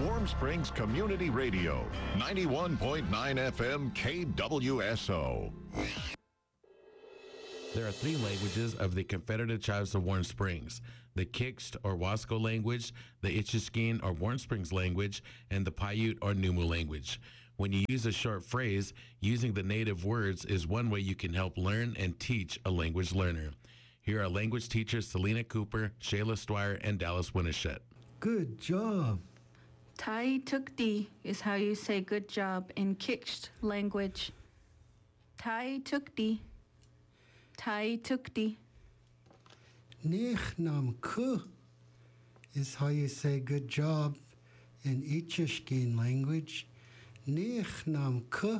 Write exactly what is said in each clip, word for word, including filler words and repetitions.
Warm Springs Community Radio, ninety-one point nine F M K W S O. There are three languages of the Confederated Tribes of Warm Springs: the Kikst or Wasco language, the Ichishkin or Warm Springs language, and the Paiute or Numu language. When you use a short phrase, using the native words is one way you can help learn and teach a language learner. Here are language teachers Selena Cooper, Shayla Stwyer, and Dallas Winnichet. Good job. Tai tukdi is how you say good job in Kikst language. Tai tukdi. Tai tukdi. Nich nam ku is how you say good job in Ichishkin language. Nich nam ku.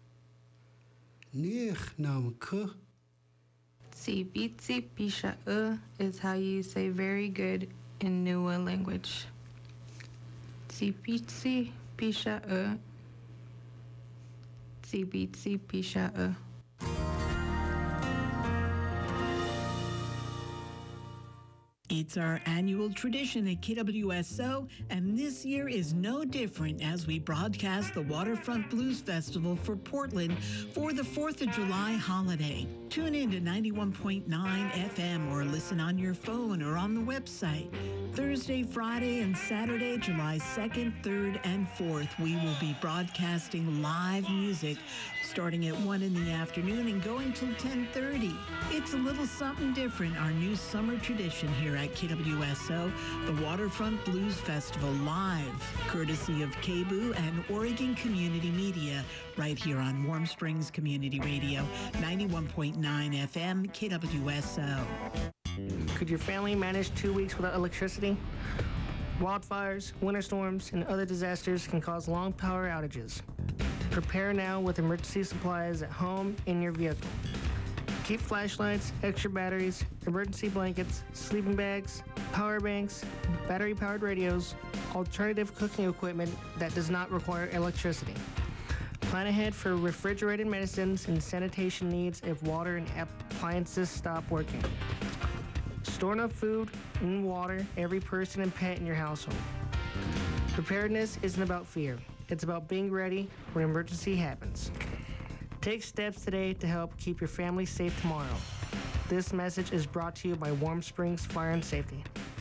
Nich nam ku. Tsibitsi pisha uh is how you say very good in Nua language. Tsibitsi pisha uh. Tsibitsi pisha uh. It's our annual tradition at K W S O, and this year is no different as we broadcast the Waterfront Blues Festival for Portland for the fourth of July holiday. Tune in to ninety-one point nine F M or listen on your phone or on the website. Thursday, Friday, and Saturday, July second, third, and fourth, we will be broadcasting live music starting at one in the afternoon and going till ten thirty. It's a little something different, our new summer tradition here at K W S O, the Waterfront Blues Festival live, courtesy of K B U and Oregon Community Media, right here on Warm Springs Community Radio, ninety-one point nine F M, K W S O. Could your family manage two weeks without electricity? Wildfires, winter storms, and other disasters can cause long power outages. Prepare now with emergency supplies at home in your vehicle. Keep flashlights, extra batteries, emergency blankets, sleeping bags, power banks, battery-powered radios, alternative cooking equipment that does not require electricity. Plan ahead for refrigerated medicines and sanitation needs if water and appliances stop working. Store enough food and water every person and pet in your household. Preparedness isn't about fear. It's about being ready when an emergency happens. Take steps today to help keep your family safe tomorrow. This message is brought to you by Warm Springs Fire and Safety.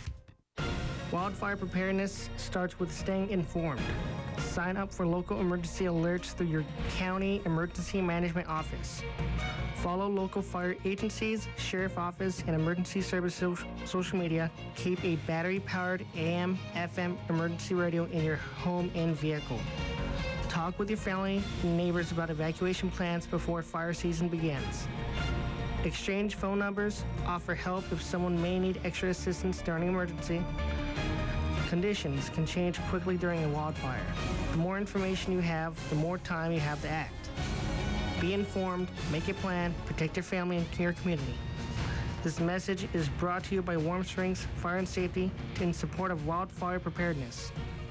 Wildfire preparedness starts with staying informed. Sign up for local emergency alerts through your county emergency management office. Follow local fire agencies, sheriff office, and emergency service social media. Keep a battery-powered A M, F M emergency radio in your home and vehicle. Talk with your family and neighbors about evacuation plans before fire season begins. Exchange phone numbers, offer help if someone may need extra assistance during an emergency. Conditions can change quickly during a wildfire. The more information you have, the more time you have to act. Be informed, make a plan, protect your family and your community. This message is brought to you by Warm Springs Fire and Safety in support of wildfire preparedness.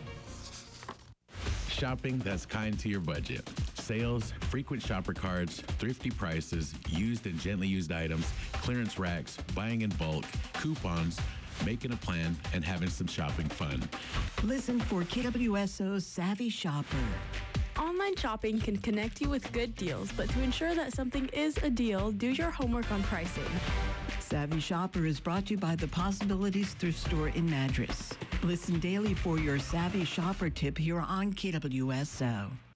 Shopping that's kind to your budget. Sales, frequent shopper cards, thrifty prices, used and gently used items, clearance racks, buying in bulk, coupons, making a plan, and having some shopping fun. Listen for K W S O's Savvy Shopper. Online shopping can connect you with good deals, but to ensure that something is a deal, do your homework on pricing. Savvy Shopper is brought to you by the Possibilities Thrift Store in Madras. Listen daily for your Savvy Shopper tip here on K W S O.